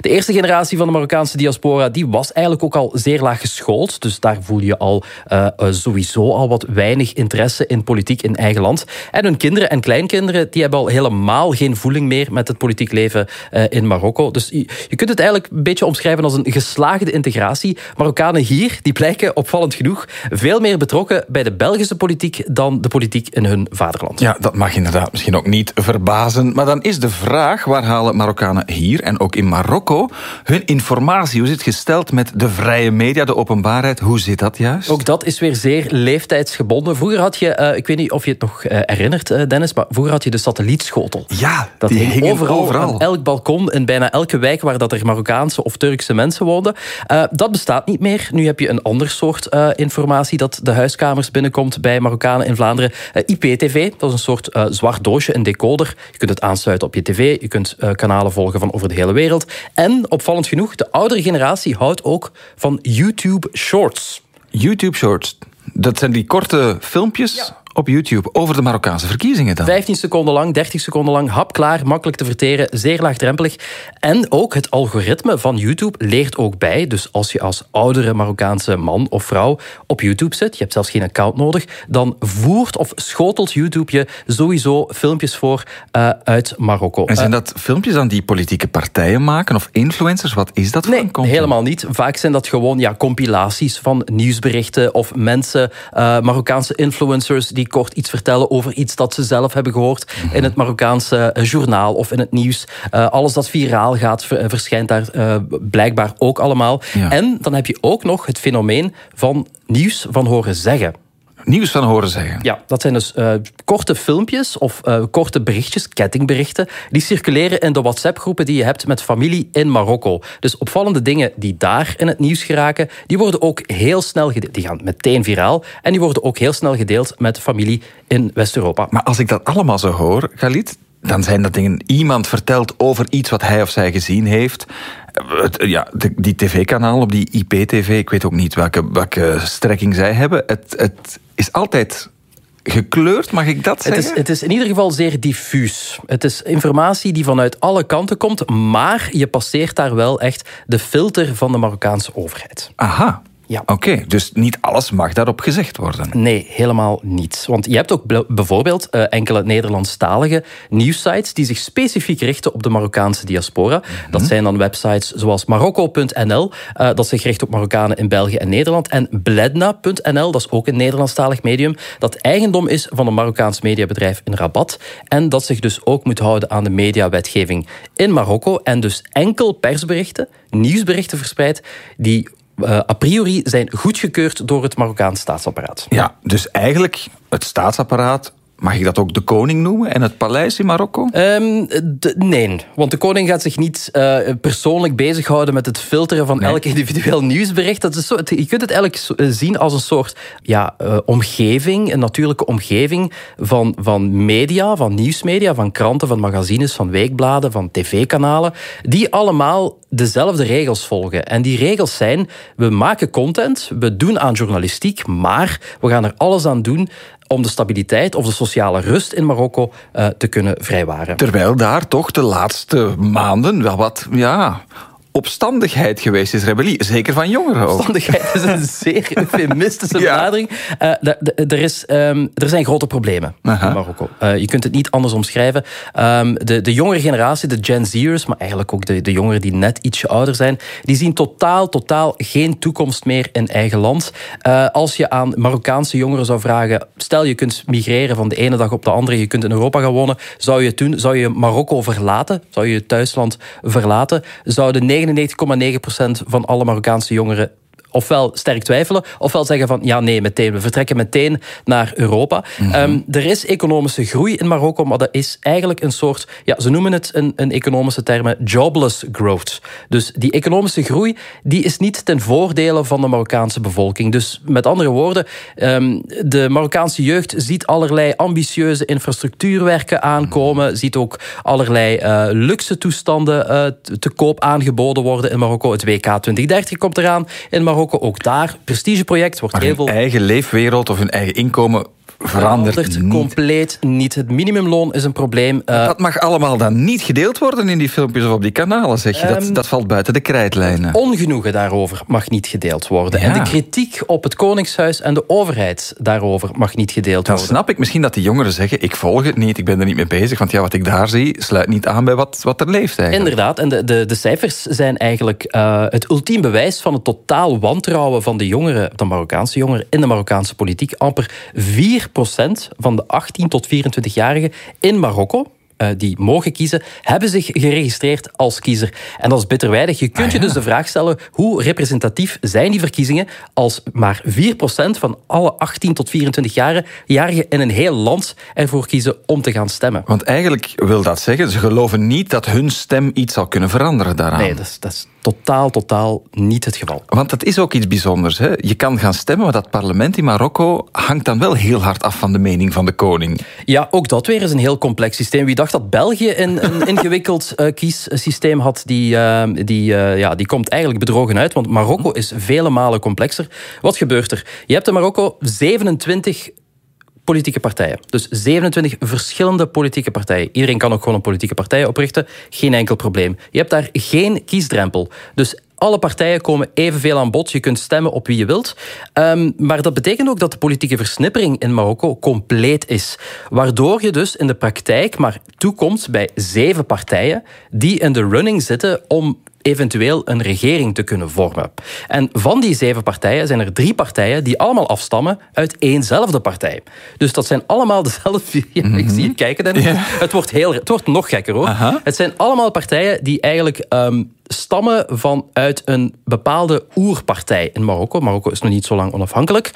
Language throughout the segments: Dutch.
De eerste generatie van de Marokkaanse diaspora die was eigenlijk ook al zeer laag geschoold. Dus daar voel je al sowieso al wat weinig interesse in politiek in eigen land. En hun kinderen en kleinkinderen die hebben al helemaal geen voeling meer met het politiek leven in Marokko. Dus je kunt het eigenlijk een beetje omschrijven als een geslaagde integratie. Marokkanen hier die blijken opvallend genoeg veel meer betrokken bij de Belgische politiek dan de politiek in hun vaderland. Ja, dat mag inderdaad misschien ook niet verbazen. Maar dan is de vraag, waar halen Marokkanen hier en ook in Marokko hun informatie? Hoe zit het gesteld met de vrije media, de openbaarheid? Hoe zit dat juist? Ook dat is weer zeer leeftijdsgebonden. Vroeger had je, ik weet niet of je het nog herinnert, Dennis, maar vroeger had je de satellietschotel. Ja, dat die hingen overal. Aan elk balkon in bijna elke wijk waar dat er Marokkaanse of Turkse mensen woonden. Dat bestaat niet meer. Nu heb je een ander soort informatie dat de huiskamers binnenkomt bij Marokkanen in Vlaanderen. IPTV, dat is een soort zwart doosje, een decoder. Je kunt het aansluiten op je tv. Je kunt kanalen volgen van over de hele wereld. En, opvallend genoeg, de oudere generatie houdt ook van YouTube Shorts. YouTube Shorts, dat zijn die korte filmpjes op YouTube over de Marokkaanse verkiezingen dan? 15 seconden lang, 30 seconden lang, hapklaar, makkelijk te verteren, zeer laagdrempelig. En ook het algoritme van YouTube leert ook bij. Dus als je als oudere Marokkaanse man of vrouw op YouTube zit, je hebt zelfs geen account nodig, dan voert of schotelt YouTube je sowieso filmpjes voor uit Marokko. En zijn dat filmpjes dan die politieke partijen maken of influencers? Wat is dat voor een content? Nee, helemaal niet. Vaak zijn dat gewoon compilaties van nieuwsberichten of mensen, Marokkaanse influencers die kort iets vertellen over iets dat ze zelf hebben gehoord in het Marokkaanse journaal of in het nieuws. Alles dat viraal gaat, verschijnt daar blijkbaar ook allemaal. Ja. En dan heb je ook nog het fenomeen van nieuws van horen zeggen. Nieuws van horen zeggen. Ja, dat zijn dus korte filmpjes of korte berichtjes, kettingberichten, die circuleren in de WhatsApp-groepen die je hebt met familie in Marokko. Dus opvallende dingen die daar in het nieuws geraken, die worden ook heel snel gedeeld. Die gaan meteen viraal en die worden ook heel snel gedeeld met familie in West-Europa. Maar als ik dat allemaal zo hoor, Khalid, dan zijn dat dingen, iemand vertelt over iets wat hij of zij gezien heeft. Die tv-kanaal op die IPTV, ik weet ook niet welke strekking zij hebben. Het is altijd gekleurd, mag ik dat zeggen? Het is in ieder geval zeer diffuus. Het is informatie die vanuit alle kanten komt, maar je passeert daar wel echt de filter van de Marokkaanse overheid. Aha. Ja. Oké, dus niet alles mag daarop gezegd worden. Nee, helemaal niet. Want je hebt ook bijvoorbeeld enkele Nederlandstalige nieuwssites die zich specifiek richten op de Marokkaanse diaspora. Mm-hmm. Dat zijn dan websites zoals Marokko.nl, dat zich richt op Marokkanen in België en Nederland. En Bledna.nl, dat is ook een Nederlandstalig medium, dat eigendom is van een Marokkaans mediabedrijf in Rabat. En dat zich dus ook moet houden aan de mediawetgeving in Marokko. En dus enkel persberichten, nieuwsberichten verspreidt die a priori zijn goedgekeurd door het Marokkaans staatsapparaat. Ja, dus eigenlijk het staatsapparaat, mag ik dat ook de koning noemen en het paleis in Marokko? Nee, want de koning gaat zich niet persoonlijk bezighouden met het filteren van elk individueel nieuwsbericht. Dat is je kunt het eigenlijk zien als een soort omgeving, een natuurlijke omgeving van media, van nieuwsmedia, van kranten, van magazines, van weekbladen, van tv-kanalen, die allemaal dezelfde regels volgen. En die regels zijn, we maken content, we doen aan journalistiek, maar we gaan er alles aan doen om de stabiliteit of de sociale rust in Marokko te kunnen vrijwaren. Terwijl daar toch de laatste maanden wel wat opstandigheid geweest is, rebellie. Zeker van jongeren ook. Opstandigheid is een zeer eufemistische benadering. Er zijn grote problemen in Marokko. Je kunt het niet anders omschrijven. De jongere generatie, de Gen Z'ers, maar eigenlijk ook de jongeren die net ietsje ouder zijn, die zien totaal geen toekomst meer in eigen land. Als je aan Marokkaanse jongeren zou vragen, stel je kunt migreren van de ene dag op de andere, je kunt in Europa gaan wonen, zou je het doen? Zou je Marokko verlaten? Zou je je thuisland verlaten? Zouden 99,9% van alle Marokkaanse jongeren ofwel sterk twijfelen, ofwel zeggen van we vertrekken meteen naar Europa. Mm-hmm. Er is economische groei in Marokko, maar dat is eigenlijk een soort, ze noemen het in economische termen jobless growth. Dus die economische groei, die is niet ten voordele van de Marokkaanse bevolking. Dus met andere woorden, de Marokkaanse jeugd ziet allerlei ambitieuze infrastructuurwerken aankomen, ziet ook allerlei luxe toestanden te koop aangeboden worden in Marokko. Het WK 2030 komt eraan in Marokko. Ook daar, prestigeproject, wordt maar heel veel. Hun eigen leefwereld of hun eigen inkomen verandert niet. Compleet niet. Het minimumloon is een probleem. Dat mag allemaal dan niet gedeeld worden in die filmpjes of op die kanalen, zeg je. Dat valt buiten de krijtlijnen. Ongenoegen daarover mag niet gedeeld worden. Ja. En de kritiek op het Koningshuis en de overheid daarover mag niet gedeeld worden. Dan snap ik misschien dat die jongeren zeggen, ik volg het niet, ik ben er niet mee bezig, want wat ik daar zie, sluit niet aan bij wat er leeft eigenlijk. Inderdaad, en de cijfers zijn eigenlijk het ultiem bewijs van het totaal wantrouwen van de jongeren, de Marokkaanse jongeren, in de Marokkaanse politiek. Amper 4% van de 18 tot 24-jarigen in Marokko, die mogen kiezen, hebben zich geregistreerd als kiezer. En dat is bitter weinig. Je kunt je dus de vraag stellen, hoe representatief zijn die verkiezingen als maar 4% van alle 18 tot 24-jarigen in een heel land ervoor kiezen om te gaan stemmen. Want eigenlijk wil dat zeggen, ze geloven niet dat hun stem iets zal kunnen veranderen daaraan. Nee, dat is totaal niet het geval. Want dat is ook iets bijzonders. Hè? Je kan gaan stemmen, maar dat parlement in Marokko hangt dan wel heel hard af van de mening van de koning. Ja, ook dat weer is een heel complex systeem. Wie dacht dat België een ingewikkeld kiessysteem had, die komt eigenlijk bedrogen uit. Want Marokko is vele malen complexer. Wat gebeurt er? Je hebt in Marokko 27 politieke partijen. Dus 27 verschillende politieke partijen. Iedereen kan ook gewoon een politieke partij oprichten. Geen enkel probleem. Je hebt daar geen kiesdrempel. Dus alle partijen komen evenveel aan bod. Je kunt stemmen op wie je wilt. Maar dat betekent ook dat de politieke versnippering in Marokko compleet is. Waardoor je dus in de praktijk maar toekomt bij 7 partijen die in de running zitten om eventueel een regering te kunnen vormen. En van die 7 partijen zijn er 3 partijen die allemaal afstammen uit éénzelfde partij. Dus dat zijn allemaal dezelfde... Ik zie je kijken, Dennis. Ja. Het wordt nog gekker, hoor. Aha. Het zijn allemaal partijen die eigenlijk stammen vanuit een bepaalde oerpartij in Marokko. Marokko is nog niet zo lang onafhankelijk.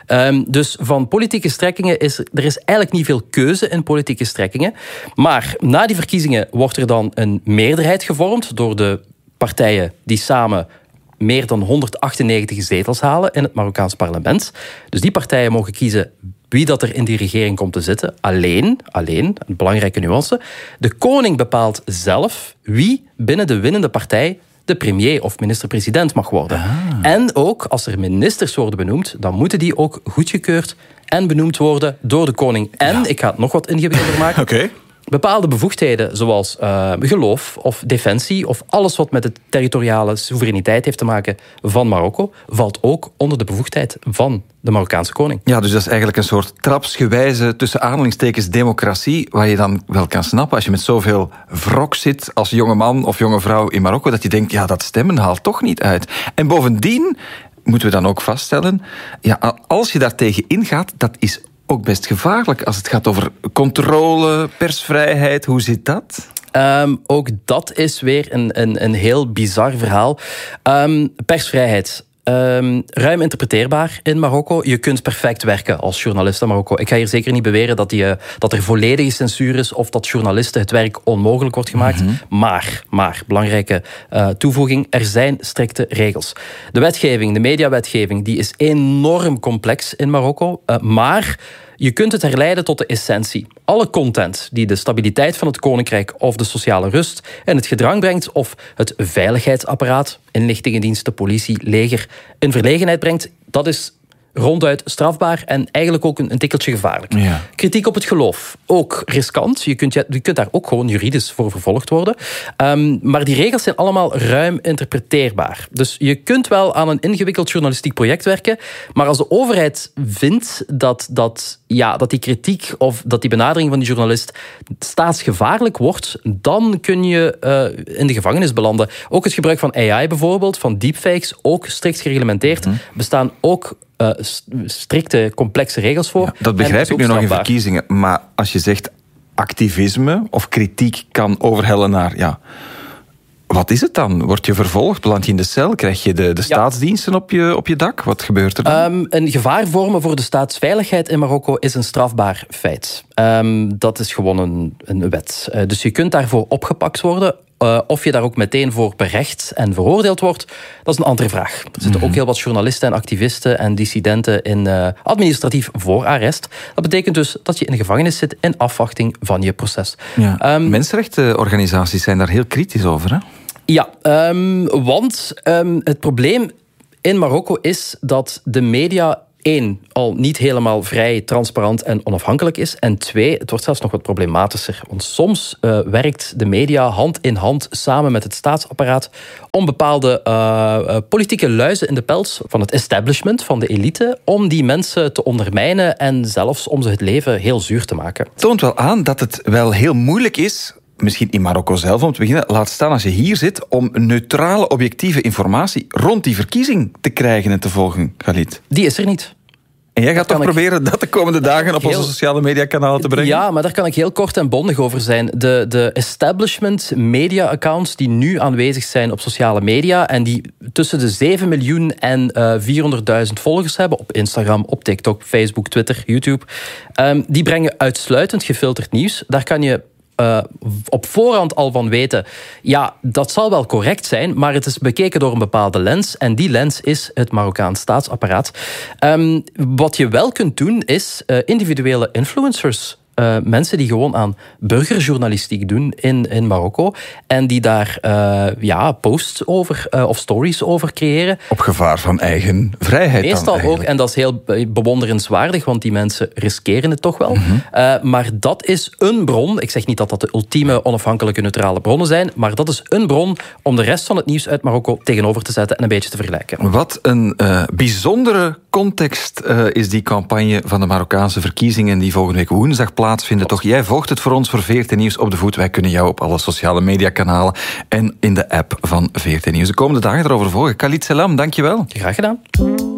Dus van politieke strekkingen er is eigenlijk niet veel keuze in politieke strekkingen. Maar na die verkiezingen wordt er dan een meerderheid gevormd door de partijen die samen meer dan 198 zetels halen in het Marokkaans parlement. Dus die partijen mogen kiezen wie dat er in die regering komt te zitten. Alleen, een belangrijke nuance, de koning bepaalt zelf wie binnen de winnende partij de premier of minister-president mag worden. En ook, als er ministers worden benoemd, dan moeten die ook goedgekeurd en benoemd worden door de koning. En, ik ga het nog wat ingewikkelder maken. Okay. Bepaalde bevoegdheden, zoals geloof of defensie of alles wat met de territoriale soevereiniteit heeft te maken van Marokko, valt ook onder de bevoegdheid van de Marokkaanse koning. Ja, dus dat is eigenlijk een soort trapsgewijze tussen aanhalingstekens democratie, waar je dan wel kan snappen als je met zoveel wrok zit als jonge man of jonge vrouw in Marokko, dat je denkt, ja, dat stemmen haalt toch niet uit. En bovendien moeten we dan ook vaststellen, ja, als je daar tegen ingaat, dat is ook best gevaarlijk als het gaat over controle, persvrijheid. Hoe zit dat? Ook dat is weer een heel bizar verhaal. Persvrijheid. Ruim interpreteerbaar in Marokko. Je kunt perfect werken als journalist in Marokko. Ik ga hier zeker niet beweren dat er volledige censuur is of dat journalisten het werk onmogelijk wordt gemaakt. Maar, belangrijke toevoeging, er zijn strikte regels. De wetgeving, de mediawetgeving, die is enorm complex in Marokko. Maar je kunt het herleiden tot de essentie. Alle content die de stabiliteit van het koninkrijk of de sociale rust in het gedrang brengt of het veiligheidsapparaat, inlichtingendiensten, politie, leger in verlegenheid brengt, dat is ronduit strafbaar en eigenlijk ook een tikkeltje gevaarlijk. Ja. Kritiek op het geloof, ook riskant. Je kunt daar ook gewoon juridisch voor vervolgd worden. Maar die regels zijn allemaal ruim interpreteerbaar. Dus je kunt wel aan een ingewikkeld journalistiek project werken, maar als de overheid vindt dat die kritiek of dat die benadering van die journalist staatsgevaarlijk wordt, dan kun je in de gevangenis belanden. Ook het gebruik van AI bijvoorbeeld, van deepfakes, ook strikt gereglementeerd. Bestaan ook strikte, complexe regels voor. Ja, dat begrijp ik nu nog in verkiezingen. Maar als je zegt activisme of kritiek kan overhellen naar... Ja, wat is het dan? Word je vervolgd? Beland je in de cel? Krijg je de staatsdiensten op je dak? Wat gebeurt er dan? Een gevaar vormen voor de staatsveiligheid in Marokko is een strafbaar feit. Dat is gewoon een wet. Dus je kunt daarvoor opgepakt worden. Of je daar ook meteen voor berecht en veroordeeld wordt, dat is een andere vraag. Er zitten ook heel wat journalisten en activisten en dissidenten in administratief voorarrest. Dat betekent dus dat je in de gevangenis zit in afwachting van je proces. Ja. Mensenrechtenorganisaties zijn daar heel kritisch over, hè? Ja, want het probleem in Marokko is dat de media 1, al niet helemaal vrij, transparant en onafhankelijk is. En 2, het wordt zelfs nog wat problematischer. Want soms werkt de media hand in hand samen met het staatsapparaat om bepaalde politieke luizen in de pels van het establishment, van de elite, om die mensen te ondermijnen en zelfs om ze het leven heel zuur te maken. Het toont wel aan dat het wel heel moeilijk is, misschien in Marokko zelf om te beginnen, laat staan als je hier zit, om neutrale, objectieve informatie rond die verkiezing te krijgen en te volgen, Khalid. Die is er niet. En jij gaat toch proberen dat de komende dagen op onze sociale mediakanalen te brengen? Ja, maar daar kan ik heel kort en bondig over zijn. De establishment media-accounts die nu aanwezig zijn op sociale media en die tussen de 7 miljoen en 400.000 volgers hebben op Instagram, op TikTok, Facebook, Twitter, YouTube, die brengen uitsluitend gefilterd nieuws. Daar kan je op voorhand al van weten, ja, dat zal wel correct zijn, maar het is bekeken door een bepaalde lens en die lens is het Marokkaans staatsapparaat. Wat je wel kunt doen is individuele influencers, mensen die gewoon aan burgerjournalistiek doen in Marokko en die daar posts over of stories over creëren. Op gevaar van eigen vrijheid. Meestal ook, en dat is heel bewonderenswaardig, want die mensen riskeren het toch wel. Maar dat is een bron, ik zeg niet dat dat de ultieme onafhankelijke neutrale bronnen zijn, maar dat is een bron om de rest van het nieuws uit Marokko tegenover te zetten en een beetje te vergelijken. Wat een bijzondere context is die campagne van de Marokkaanse verkiezingen die volgende week woensdag plaatsvinden. Toch, jij volgt het voor ons voor VRT Nieuws op de voet. Wij kunnen jou op alle sociale mediakanalen en in de app van VRT Nieuws de komende dagen erover volgen. Khalid Selam, dankjewel. Graag gedaan.